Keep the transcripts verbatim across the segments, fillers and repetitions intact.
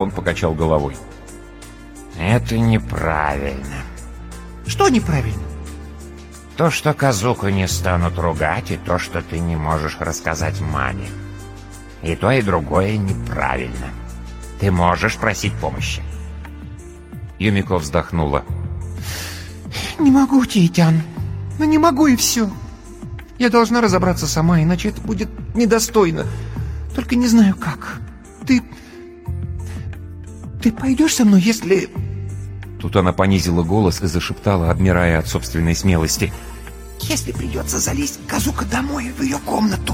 дракон покачал головой. Это неправильно. Что неправильно? То, что Казуку не станут ругать, и то, что ты не можешь рассказать маме. И то, и другое неправильно. Ты можешь просить помощи. Юмико вздохнула. Не могу, Тиитян. Ну не могу, и все. Я должна разобраться сама, иначе это будет недостойно. Только не знаю как. Ты... Ты пойдешь со мной, если... Тут она понизила голос и зашептала, обмирая от собственной смелости. Если придется залезть Казуко домой, в ее комнату.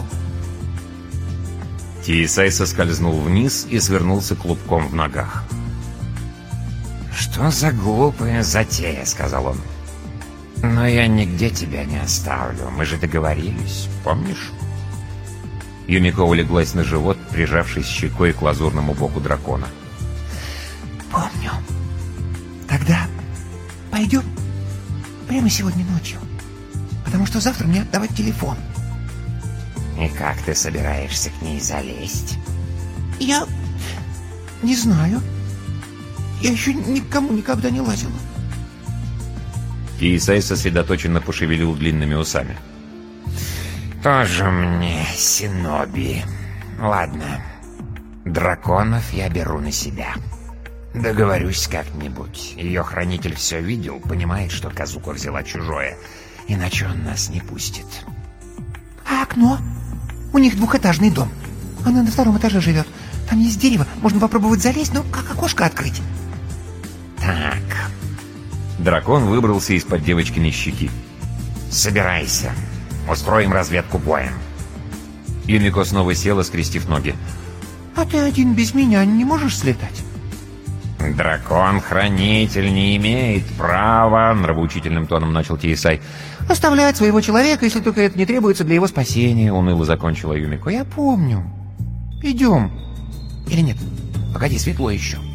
Тиисай соскользнул вниз и свернулся клубком в ногах. «Что за глупая затея», — сказал он. «Но я нигде тебя не оставлю. Мы же договорились, помнишь?» Юмико улеглась на живот, прижавшись щекой к лазурному боку дракона. «Помню. Тогда пойдем прямо сегодня ночью, потому что завтра мне отдавать телефон». «И как ты собираешься к ней залезть?» «Я не знаю. Я еще никому никогда не лазила». Тиисай сосредоточенно пошевелил длинными усами. «Тоже мне синоби. Ладно, драконов я беру на себя. Договорюсь как-нибудь. Ее хранитель все видел, понимает, что Казуко взяла чужое. Иначе он нас не пустит». «А окно? У них двухэтажный дом. Она на втором этаже живет. Там есть дерево, можно попробовать залезть, но как окошко открыть?» «Так...» Дракон выбрался из-под девочкиной щеки. «Собирайся. Устроим разведку боем». Юмико снова села, скрестив ноги. «А ты один без меня не можешь слетать?» «Дракон-хранитель не имеет права», — нравоучительным тоном начал Тиисай. «Оставлять своего человека, если только это не требуется для его спасения», — уныло закончила Юмико. «Я помню. Идем. Или нет? Погоди, светло еще».